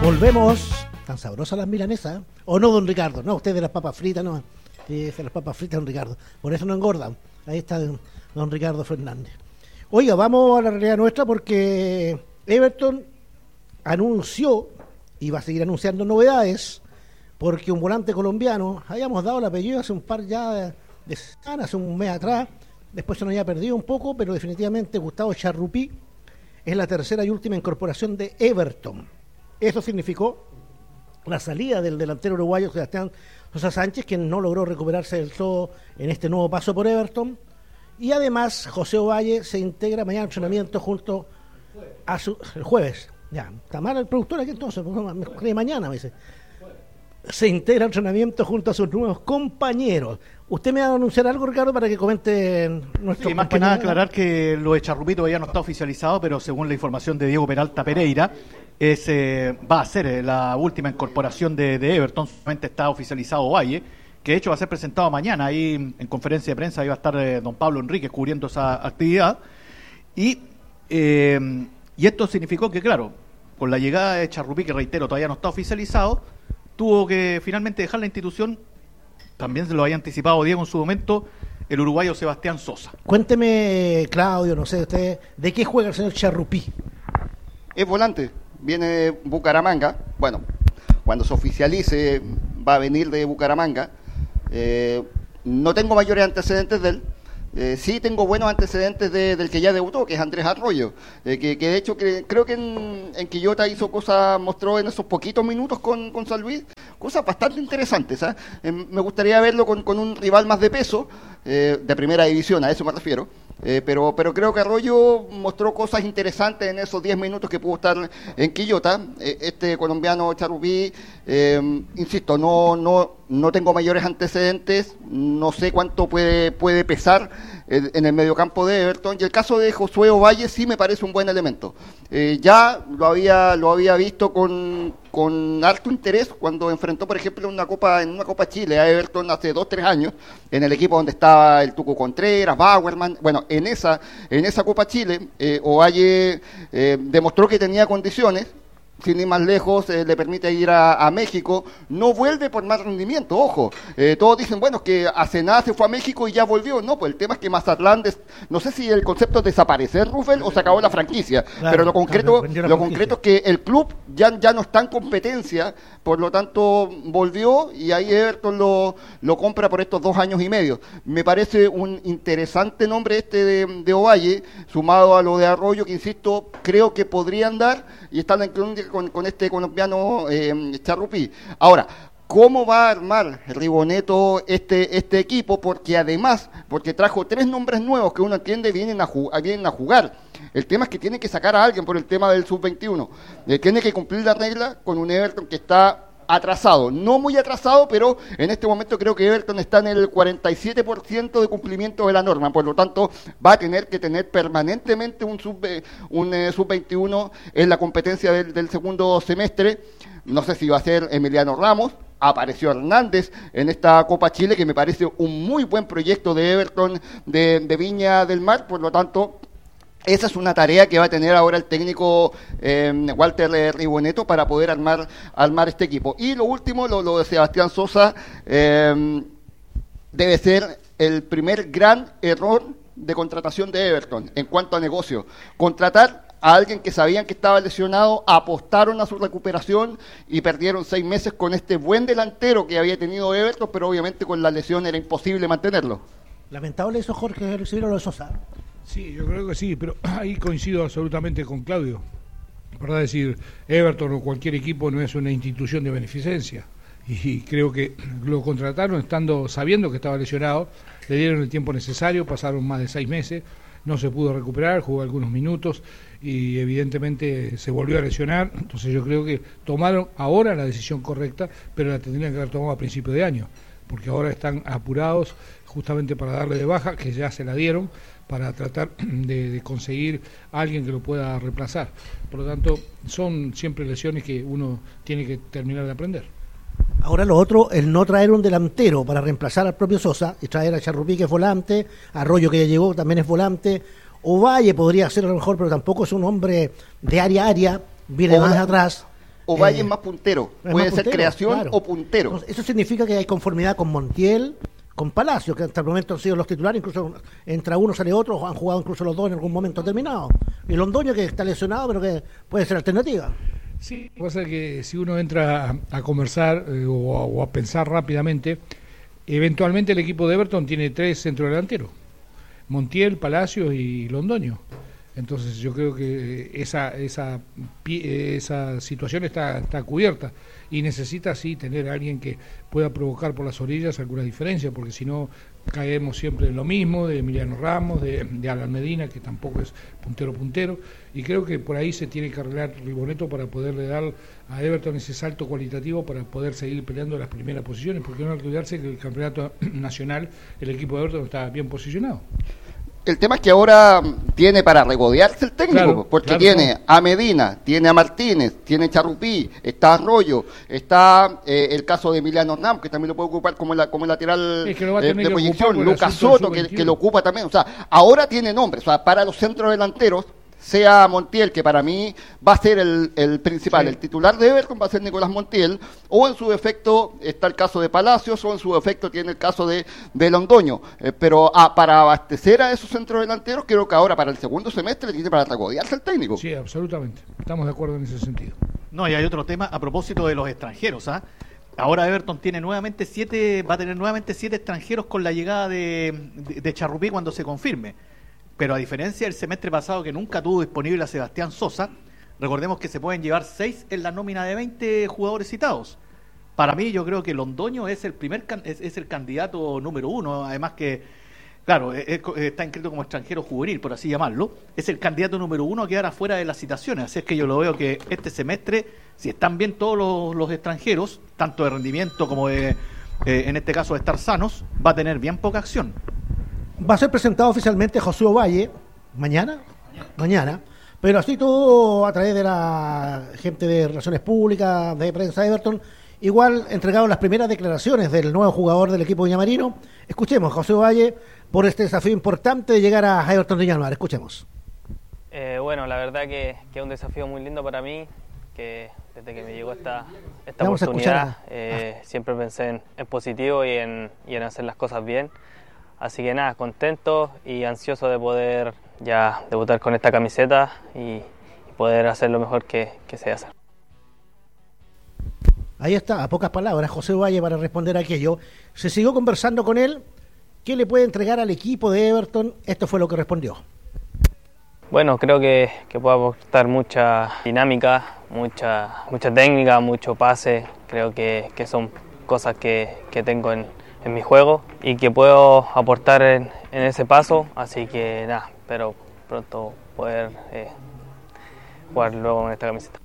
Volvemos. Tan sabrosas las milanesas, ¿eh? ¿O no, don Ricardo? No, usted de las papas fritas, no. De las papas fritas, don Ricardo. Por eso no engordan. Ahí está don Ricardo Fernández. Oiga, vamos a la realidad nuestra porque Everton anunció y va a seguir anunciando novedades porque un volante colombiano, habíamos dado el apellido hace un par ya de semanas, hace un mes atrás, después se nos había perdido un poco, pero definitivamente Gustavo Charrupí es la tercera y última incorporación de Everton. Eso significó la salida del delantero uruguayo Sebastián Sosa Sánchez, quien no logró recuperarse del todo en este nuevo paso por Everton. Y además, José Ovalle se integra mañana al entrenamiento junto a el jueves. Ya, está mal el productor aquí entonces, mañana me dice. Se integra al entrenamiento junto a sus nuevos compañeros. ¿Usted me va a anunciar algo, Ricardo, para que comente nuestro Sí, más que nada aclarar que lo de Charrupí todavía no está oficializado, pero según la información de Diego Peralta Pereira, va a ser la última incorporación de Everton. Solamente está oficializado Ovalle, que de hecho va a ser presentado mañana. Ahí en conferencia de prensa ahí va a estar don Pablo Enríquez cubriendo esa actividad. Y esto significó que, claro, con la llegada de Charrupí, que reitero, todavía no está oficializado, tuvo que finalmente dejar la institución. También se lo había anticipado Diego en su momento, el uruguayo Sebastián Sosa. Cuénteme, Claudio, no sé, usted, ¿de qué juega el señor Charrupí? Es volante, viene de Bucaramanga. Bueno, cuando se oficialice va a venir de Bucaramanga. No tengo mayores antecedentes de él. Sí tengo buenos antecedentes del que ya debutó, que es Andrés Arroyo, que de hecho creo que en Quillota hizo cosas, mostró en esos poquitos minutos con San Luis, cosas bastante interesantes, ¿eh? Me gustaría verlo con un rival más de peso, de primera división, a eso me refiero. Pero creo que Arroyo mostró cosas interesantes en esos 10 minutos que pudo estar en Quillota. Este colombiano Charrupí, insisto, no tengo mayores antecedentes, no sé cuánto puede pesar en el mediocampo de Everton, y el caso de Josué Ovalle sí me parece un buen elemento. Ya lo había visto con harto interés cuando enfrentó, por ejemplo, en una Copa Chile a Everton hace 2-3 años, en el equipo donde estaba el Tuco Contreras, Bauerman. Bueno, en esa Copa Chile, Ovalle demostró que tenía condiciones. Sin ir más lejos, le permite ir a México, no vuelve por mal rendimiento, ojo, todos dicen, bueno, que hace nada se fue a México y ya volvió. No, pues el tema es que Mazatlán, no sé si el concepto es desaparecer, Rufel, o se acabó la franquicia, claro, pero lo concreto es que el club ya no está en competencia, por lo tanto volvió y ahí Everton lo compra por estos 2 años y medio. Me parece un interesante nombre de Ovalle, sumado a lo de Arroyo, que insisto, creo que podrían dar, y está la incógnita con este colombiano Charrupí. Ahora, ¿cómo va a armar Riboneto este equipo? Porque trajo 3 nombres nuevos que uno entiende vienen a jugar. El tema es que tiene que sacar a alguien por el tema del sub-21. Tiene que cumplir la regla con un Everton que está atrasado, no muy atrasado, pero en este momento creo que Everton está en el 47% de cumplimiento de la norma, por lo tanto va a tener que tener permanentemente un sub-21 en la competencia del segundo semestre. No sé si va a ser Emiliano Ramos. Apareció Hernández en esta Copa Chile, que me parece un muy buen proyecto de Everton de Viña del Mar, por lo tanto esa es una tarea que va a tener ahora el técnico Walter Riboneto para poder armar este equipo. Y lo último, lo de Sebastián Sosa, debe ser el primer gran error de contratación de Everton en cuanto a negocio. Contratar a alguien que sabían que estaba lesionado, apostaron a su recuperación y perdieron 6 meses con este buen delantero que había tenido Everton, pero obviamente con la lesión era imposible mantenerlo. Lamentable eso, Jorge, recibir a lo de Sosa. Sí, yo creo que sí, pero ahí coincido absolutamente con Claudio. ¿Verdad? Decir, Everton o cualquier equipo no es una institución de beneficencia. Y creo que lo contrataron sabiendo que estaba lesionado, le dieron el tiempo necesario, pasaron más de 6 meses, no se pudo recuperar, jugó algunos minutos y evidentemente se volvió a lesionar. Entonces yo creo que tomaron ahora la decisión correcta, pero la tendrían que haber tomado a principio de año, porque ahora están apurados justamente para darle de baja, que ya se la dieron, para tratar de conseguir a alguien que lo pueda reemplazar. Por lo tanto, son siempre lesiones que uno tiene que terminar de aprender. Ahora lo otro, el no traer un delantero para reemplazar al propio Sosa, y traer a Charrupí, que es volante, Arroyo, que ya llegó, también es volante, Ovalle podría ser a lo mejor, pero tampoco es un hombre de área a área, viene más atrás. o Valle es más puntero. Es Puede más ser puntero, creación claro. o puntero. Entonces, eso significa que hay conformidad con Montiel, con Palacios, que hasta el momento han sido los titulares, incluso entra uno, sale otro, o han jugado incluso los dos en algún momento determinado. Y Londoño, que está lesionado, pero que puede ser alternativa. Sí, lo que pasa es que si uno entra a conversar o a pensar rápidamente, eventualmente el equipo de Everton tiene 3 centrodelanteros, Montiel, Palacios y Londoño. Entonces yo creo que esa situación está cubierta y necesita sí tener a alguien que pueda provocar por las orillas alguna diferencia, porque si no caemos siempre en lo mismo, de Emiliano Ramos, de Alan Medina, que tampoco es puntero, y creo que por ahí se tiene que arreglar Riboneto para poderle dar a Everton ese salto cualitativo para poder seguir peleando las primeras posiciones, porque no hay que olvidarse que el campeonato nacional, el equipo de Everton está bien posicionado. El tema es que ahora tiene para regodearse el técnico, Claro, porque claro, tiene no. a Medina, tiene a Martínez, tiene Charrupí, está Arroyo, está el caso de Emiliano Ramos, que también lo puede ocupar como lateral Es que lo va a tener de que ocupar proyección, por el Lucas asunto del Soto, que sub-21. lo ocupa también. O sea, ahora tiene nombre, o sea, para los centros delanteros, sea Montiel, que para mí va a ser el principal, Sí. el titular de Everton va a ser Nicolás Montiel, o en su defecto está el caso de Palacios, o en su defecto tiene el caso de Londoño. Pero para abastecer a esos centros delanteros, creo que ahora para el segundo semestre tiene para regodearse el técnico. Sí, absolutamente. Estamos de acuerdo en ese sentido. No, y hay otro tema a propósito de los extranjeros, ¿ah? Ahora Everton tiene va a tener nuevamente 7 extranjeros con la llegada de Charrupí cuando se confirme. Pero a diferencia del semestre pasado que nunca tuvo disponible a Sebastián Sosa, recordemos que se pueden llevar 6 en la nómina de 20 jugadores citados. Para mí yo creo que Londoño es es el candidato número 1, además que, claro, está inscrito como extranjero juvenil, por así llamarlo, es el candidato número 1 a quedar afuera de las citaciones. Así es que yo lo veo que este semestre, si están bien todos los extranjeros, tanto de rendimiento como de, en este caso de estar sanos, va a tener bien poca acción. Va a ser presentado oficialmente José Ovalle mañana, pero así todo a través de la gente de Relaciones Públicas, de prensa de Everton, igual entregaron las primeras declaraciones del nuevo jugador del equipo viñamarino. Escuchemos a José Ovalle por este desafío importante de llegar a Everton de Viña del Mar. Escuchemos. Bueno, la verdad que es un desafío muy lindo para mí, que desde que me llegó esta Vamos a oportunidad escuchar siempre pensé en positivo y en hacer las cosas bien. Así que nada, contento y ansioso de poder ya debutar con esta camiseta y poder hacer lo mejor que sé hacer. Ahí está, a pocas palabras, José Valle para responder a aquello. Se siguió conversando con él. ¿Qué le puede entregar al equipo de Everton? Esto fue lo que respondió. Bueno, creo que puedo aportar mucha dinámica, mucha técnica, mucho pase. Creo que son cosas que tengo en mi juego y que puedo aportar en ese paso. Así que nada, espero pronto poder jugar luego con esta camiseta.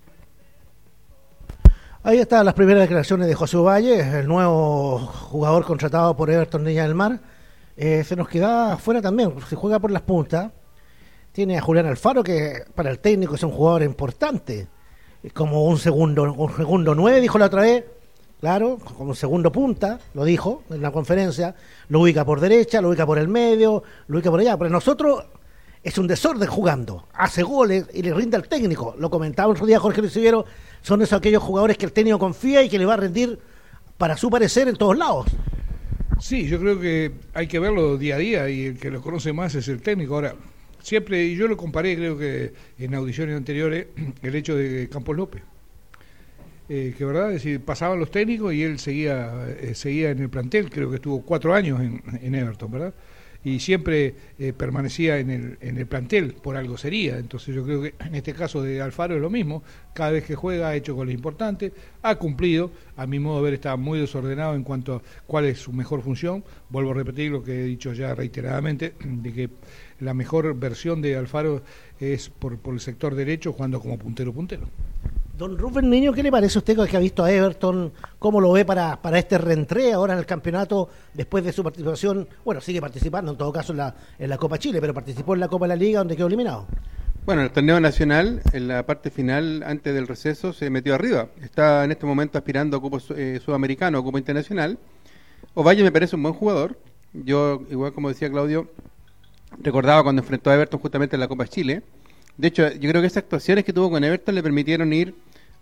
Ahí están las primeras declaraciones de José Valle, el nuevo jugador contratado por Everton de Viña del Mar. Se nos queda fuera también, se juega por las puntas. Tiene a Julián Alfaro, que para el técnico es un jugador importante, como un segundo 9, dijo la otra vez, claro, como un segundo punta, lo dijo en la conferencia, lo ubica por derecha, lo ubica por el medio, lo ubica por allá, pero nosotros es un desorden jugando, hace goles y le rinde al técnico, lo comentaba otro día Jorge Riciviero, son esos aquellos jugadores que el técnico confía y que le va a rendir para su parecer en todos lados. Sí, yo creo que hay que verlo día a día y el que lo conoce más es el técnico. Ahora, siempre, y yo lo comparé, creo que en audiciones anteriores, el hecho de Campos López. Que verdad, es decir, pasaban los técnicos y él seguía en el plantel, creo que estuvo 4 años en Everton, ¿verdad? Y siempre permanecía en el plantel, por algo sería. Entonces yo creo que en este caso de Alfaro es lo mismo, cada vez que juega ha hecho goles importantes, ha cumplido, a mi modo de ver está muy desordenado en cuanto a cuál es su mejor función. Vuelvo a repetir lo que he dicho ya reiteradamente, de que la mejor versión de Alfaro es por el sector derecho, jugando como puntero. Don Rubén Niño, ¿qué le parece a usted que ha visto a Everton? ¿Cómo lo ve para este reentré ahora en el campeonato después de su participación? Bueno, sigue participando en todo caso en la Copa Chile, pero participó en la Copa de la Liga donde quedó eliminado. Bueno, el torneo nacional, en la parte final, antes del receso, se metió arriba. Está en este momento aspirando a Copa Sudamericano o Copa Internacional. Ovalle me parece un buen jugador. Yo, igual como decía Claudio, recordaba cuando enfrentó a Everton justamente en la Copa Chile. De hecho, yo creo que esas actuaciones que tuvo con Everton le permitieron ir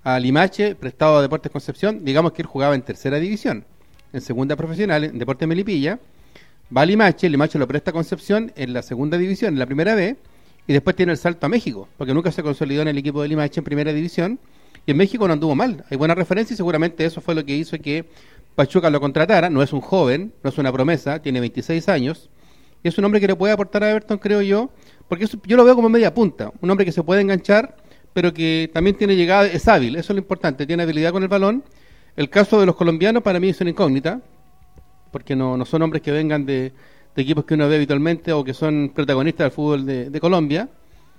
a Limache, prestado a Deportes Concepción. Digamos que él jugaba en tercera división, en segunda profesional, en Deportes Melipilla. Va a Limache lo presta a Concepción en la segunda división, en la primera B, y después tiene el salto a México, porque nunca se consolidó en el equipo de Limache en primera división, y en México no anduvo mal. Hay buena referencia y seguramente eso fue lo que hizo que Pachuca lo contratara. No es un joven, no es una promesa, tiene 26 años, y es un hombre que le puede aportar a Everton, creo yo, porque yo lo veo como media punta, un hombre que se puede enganchar, pero que también tiene llegada, es hábil, eso es lo importante, tiene habilidad con el balón. El caso de los colombinos para mí es una incógnita, porque no son hombres que vengan de equipos que uno ve habitualmente o que son protagonistas del fútbol de Colombia.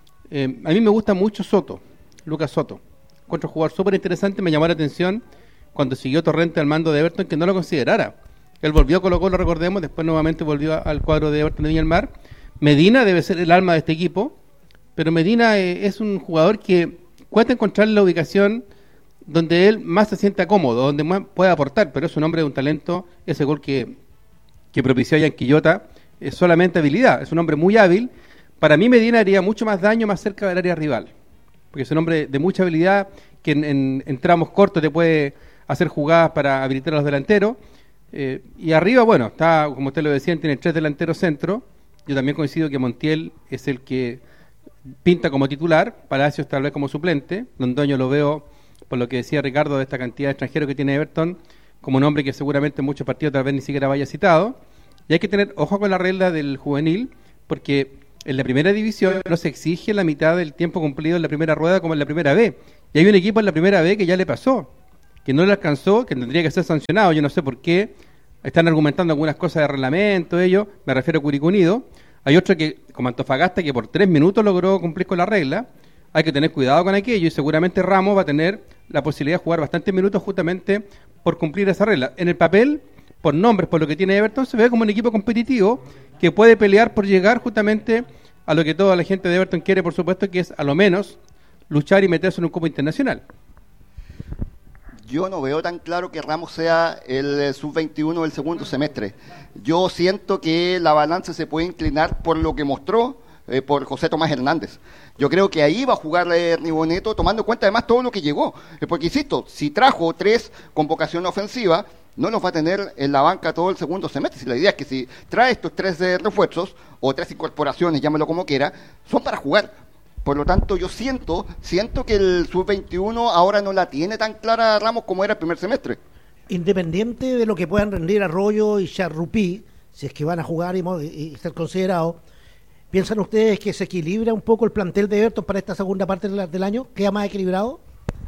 A mí me gusta mucho Soto, Lucas Soto. Encuentro un jugador súper interesante, me llamó la atención cuando siguió Torrente al mando de Everton que no lo considerara. Él volvió a Colo-Colo, recordemos, después nuevamente volvió al cuadro de Everton de Viña del Mar. Medina debe ser el alma de este equipo, pero Medina es un jugador que cuesta encontrar la ubicación donde él más se sienta cómodo, donde más puede aportar, pero es un hombre de un talento. Ese gol que propició a Yanquillota es solamente habilidad, es un hombre muy hábil. Para mí Medina haría mucho más daño más cerca del área rival, porque es un hombre de mucha habilidad que en tramos cortos te puede hacer jugadas para habilitar a los delanteros. Y arriba, bueno, está, como usted lo decía, tiene 3 delanteros centro. Yo también coincido que Montiel es el que pinta como titular, Palacios tal vez como suplente. Londoño lo veo, por lo que decía Ricardo, de esta cantidad de extranjeros que tiene Everton, como un hombre que seguramente en muchos partidos tal vez ni siquiera vaya citado. Y hay que tener ojo con la regla del juvenil, porque en la primera división no se exige la mitad del tiempo cumplido en la primera rueda como en la primera B. Y hay un equipo en la primera B que ya le pasó, que no le alcanzó, que tendría que ser sancionado. Yo no sé por qué. Están argumentando algunas cosas de reglamento, ellos, me refiero a Curicó Unido. Hay otro que, como Antofagasta, que por 3 minutos logró cumplir con la regla. Hay que tener cuidado con aquello y seguramente Ramos va a tener la posibilidad de jugar bastantes minutos justamente por cumplir esa regla. En el papel, por nombres, por lo que tiene Everton, se ve como un equipo competitivo que puede pelear por llegar justamente a lo que toda la gente de Everton quiere, por supuesto, que es a lo menos luchar y meterse en un cupo internacional. Yo no veo tan claro que Ramos sea el sub-21 del segundo semestre. Yo siento que la balanza se puede inclinar por lo que mostró por José Tomás Hernández. Yo creo que ahí va a jugar Riboneto, tomando en cuenta además todo lo que llegó. Porque, insisto, si trajo 3 convocaciones ofensivas, no los va a tener en la banca todo el segundo semestre. Si la idea es que si trae estos 3 refuerzos, o 3 incorporaciones, llámelo como quiera, son para jugar. Por lo tanto, yo siento que el sub-21 ahora no la tiene tan clara Ramos como era el primer semestre. Independiente de lo que puedan rendir Arroyo y Charrupí, si es que van a jugar y ser considerados, ¿piensan ustedes que se equilibra un poco el plantel de Everton para esta segunda parte del año? ¿Queda más equilibrado?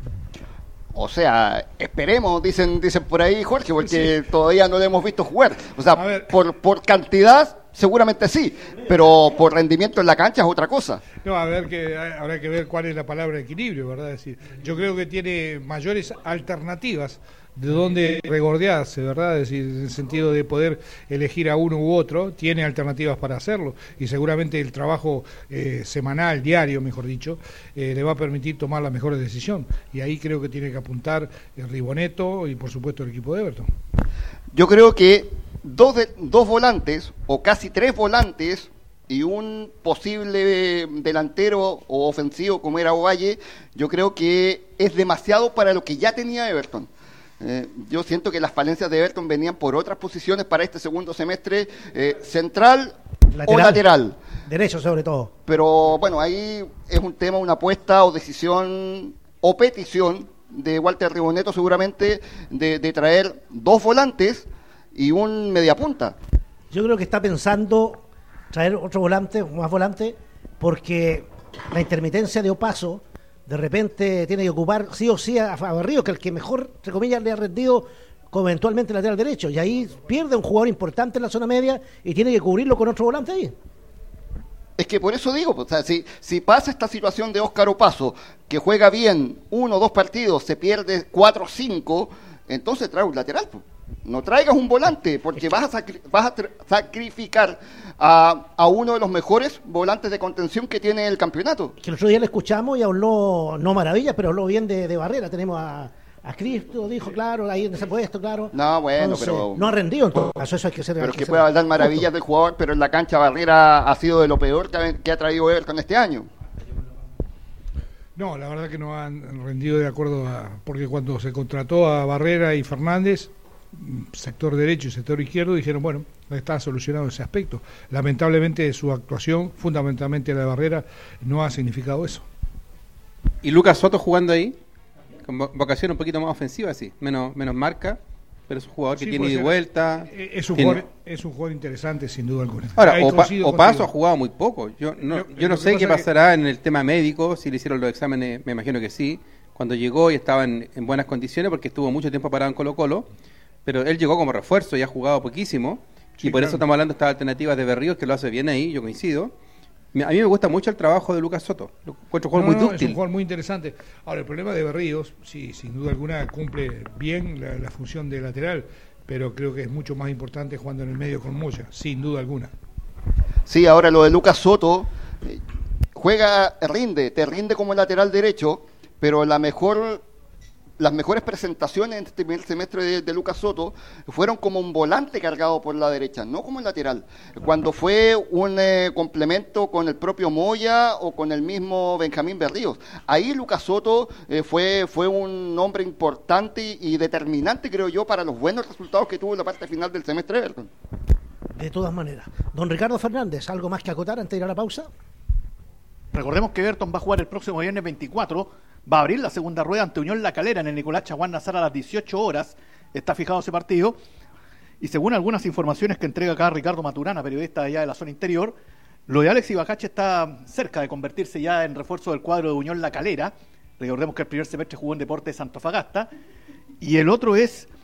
O sea, esperemos, dicen por ahí, Jorge, porque todavía no lo hemos visto jugar. O sea, por cantidad seguramente sí, pero por rendimiento en la cancha es otra cosa. No, habrá que ver cuál es la palabra equilibrio, ¿verdad? Es decir, yo creo que tiene mayores alternativas de dónde regordearse, ¿verdad? Es decir, en el sentido de poder elegir a uno u otro, tiene alternativas para hacerlo y seguramente el trabajo semanal, diario, mejor dicho, le va a permitir tomar la mejor decisión. Y ahí creo que tiene que apuntar el Riboneto y por supuesto el equipo de Everton. Yo creo que dos volantes o casi 3 volantes y un posible delantero o ofensivo como era Ovalle, yo creo que es demasiado para lo que ya tenía Everton. Yo siento que las falencias de Everton venían por otras posiciones para este segundo semestre, central o lateral. Derecho sobre todo. Pero bueno, ahí es un tema, una apuesta o decisión o petición de Walter Riboneto seguramente de traer 2 volantes y un mediapunta. Yo creo que está pensando traer otro volante, más volante, porque la intermitencia de Opaso de repente tiene que ocupar sí o sí a Barrio, que el que mejor, entre comillas, le ha rendido como eventualmente lateral derecho, y ahí pierde un jugador importante en la zona media y tiene que cubrirlo con otro volante ahí. Es que por eso digo, o sea, si pasa esta situación de Óscar Opaso, que juega bien 1 o 2 partidos, se pierde 4 o 5, entonces trae un lateral. No traigas un volante, porque vas a sacrificar a uno de los mejores volantes de contención que tiene el campeonato. Que el otro día le escuchamos y habló, no maravillas, pero habló bien de Barrera. Tenemos a Cristo, dijo, claro, ahí en ese puesto, claro. No, bueno, entonces, pero... no ha rendido, en todo caso, eso hay que ser... Pero es que puede hablar maravillas del jugador, pero en la cancha Barrera ha sido de lo peor que ha traído Everton este año. No, la verdad que no han rendido de acuerdo porque cuando se contrató a Barrera y Fernández, sector derecho y sector izquierdo, dijeron, bueno, está solucionado ese aspecto. Lamentablemente su actuación, fundamentalmente la de Barrera, no ha significado eso. ¿Y Lucas Soto jugando ahí? Con vocación un poquito más ofensiva, sí, menos marca, pero es un jugador que tiene ida y vuelta. Es un jugador interesante, sin duda alguna. Ahora, Opaso ha jugado muy poco. Yo no sé qué pasará en el tema médico, si le hicieron los exámenes, me imagino que sí, cuando llegó y estaba en buenas condiciones, porque estuvo mucho tiempo parado en Colo-Colo, pero él llegó como refuerzo y ha jugado poquísimo, sí, y por eso estamos hablando de estas alternativas de Berríos, que lo hace bien ahí, yo coincido. A mí me gusta mucho el trabajo de Lucas Soto. Lo encuentro un jugador muy dúctil. Es un jugador muy interesante. Ahora, el problema de Berríos, sí, sin duda alguna cumple bien la función de lateral, pero creo que es mucho más importante jugando en el medio con Moya, sin duda alguna. Sí, ahora lo de Lucas Soto, te rinde como lateral derecho, pero las mejores presentaciones en este primer semestre de Lucas Soto fueron como un volante cargado por la derecha, no como el lateral. Cuando fue un complemento con el propio Moya o con el mismo Benjamín Berríos. Ahí Lucas Soto fue un hombre importante y determinante, creo yo, para los buenos resultados que tuvo en la parte final del semestre Everton. De todas maneras. Don Ricardo Fernández, ¿algo más que acotar antes de ir a la pausa? Recordemos que Everton va a jugar el próximo viernes 24. Va a abrir la segunda rueda ante Unión La Calera en el Nicolás Chaguán Nazar a las 18 horas. Está fijado ese partido. Y según algunas informaciones que entrega acá Ricardo Maturana, periodista allá de la zona interior, lo de Alex Ibacache está cerca de convertirse ya en refuerzo del cuadro de Unión La Calera. Recordemos que el primer semestre jugó en Deportes Antofagasta. Y el otro es